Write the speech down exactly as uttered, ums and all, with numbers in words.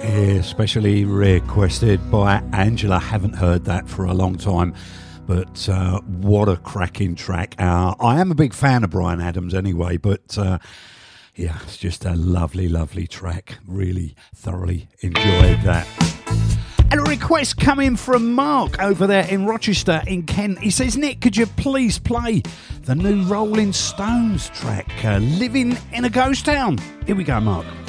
Especially requested by Angela. Haven't heard that for a long time, but uh, what a cracking track. Uh, I am a big fan of Bryan Adams anyway, but uh, yeah, it's just a lovely, lovely track. Really thoroughly enjoyed that. And a request coming from Mark over there in Rochester in Kent. He says, Nick, could you please play the new Rolling Stones track, uh, Living in a Ghost Town? Here we go, Mark.